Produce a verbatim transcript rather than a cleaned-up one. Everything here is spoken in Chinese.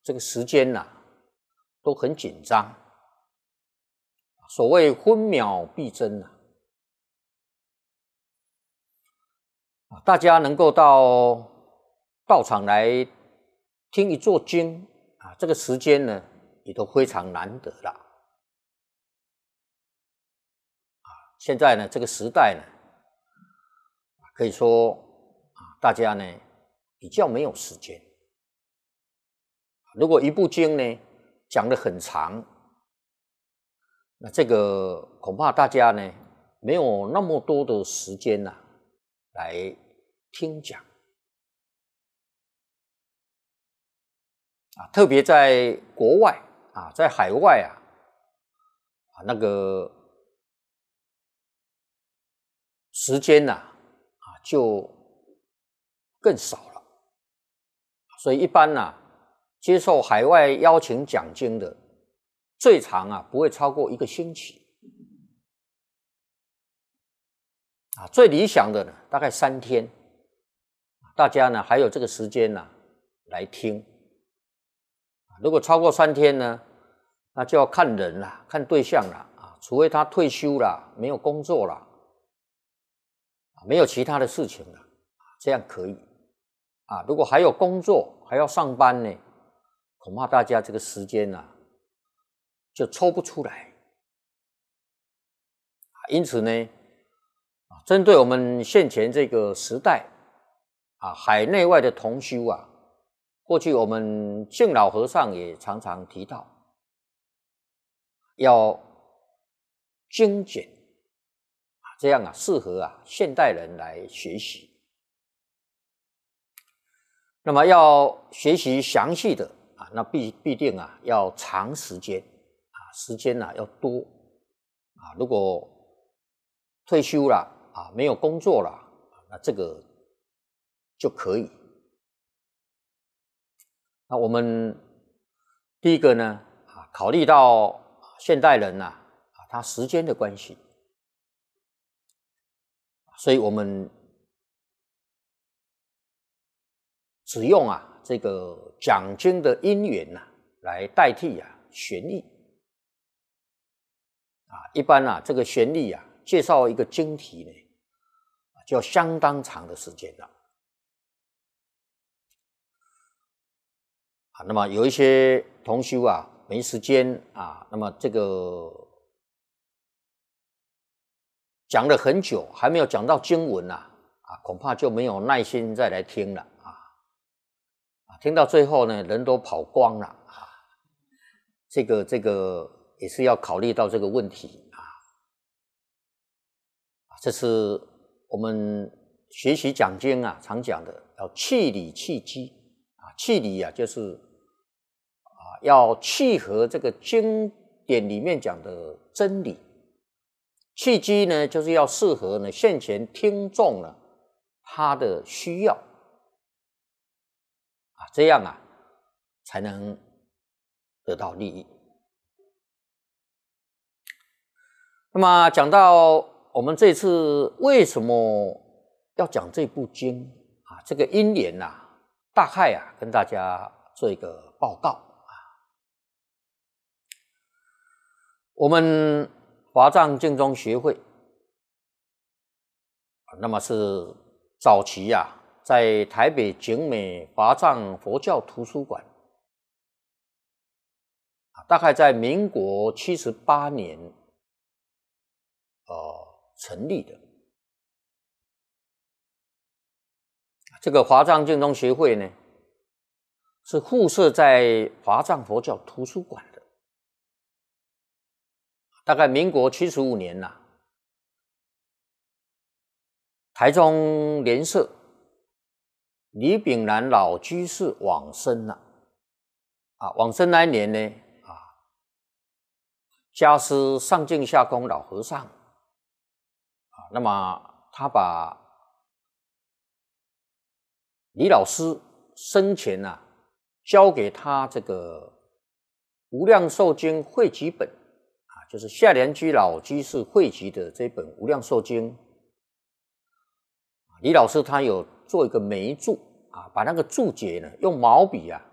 这个时间呐、啊、都很紧张，所谓分秒必争啊，大家能够到道场来听一座经啊，这个时间呢也都非常难得了。啊，现在呢这个时代呢，可以说啊，大家呢比较没有时间。如果一部经呢讲得很长，那这个恐怕大家呢没有那么多的时间呐、啊、来听讲啊，特别在国外啊，在海外啊，啊那个时间呐 啊, 啊就更少了，所以一般呐、啊、接受海外邀请讲经的，最长啊不会超过一个星期。啊，最理想的呢，大概三天，大家呢还有这个时间呢来听。如果超过三天呢，那就要看人啦，看对象啦啊，除非他退休了，没有工作了，没有其他的事情了，这样可以啊。如果还有工作，还要上班呢，恐怕大家这个时间呢、啊、就抽不出来。因此呢，针对我们现前这个时代啊，海内外的同修啊，过去我们敬老和尚也常常提到，要精简啊，这样啊适合啊现代人来学习。那么要学习详细的啊，那必必定啊要长时间啊，时间啊要多啊。如果退休了啊，没有工作了，那这个就可以。那我们第一个呢，啊，考虑到现代人呐、啊，啊，他时间的关系，所以我们只用啊这个讲经的因缘呐、啊，来代替啊旋律。啊，一般啊这个旋律啊，介绍一个经题呢，就要相当长的时间了。啊，那么有一些同修啊没时间啊，那么这个讲了很久，还没有讲到经文呐、啊，啊，恐怕就没有耐心再来听了啊，啊，听到最后呢，人都跑光了啊，这个这个也是要考虑到这个问题啊，这是我们学习讲经啊常讲的，要契理契机啊，契理啊就是啊要契合这个经典里面讲的真理。契机呢，就是要适合呢现前听众呢他的需要啊，这样啊才能得到利益。那么讲到我们这次为什么要讲这部经啊，这个因缘呐，大概啊跟大家做一个报告啊。我们华藏净宗学会，那么是早期啊，在台北景美华藏佛教图书馆，大概在民国七十八年，呃，成立的。这个华藏净宗学会呢，是附设在华藏佛教图书馆的。大概民国七十五年呐、啊，台中莲社李炳南老居士往生了，啊，往生那一年呢，啊，家师上净下空老和尚，啊，那么他把李老师生前啊交给他这个无量寿经汇集本。就是夏莲居老居士汇集的这本《无量寿经》，李老师他有做一个眉注啊，把那个注解呢用毛笔啊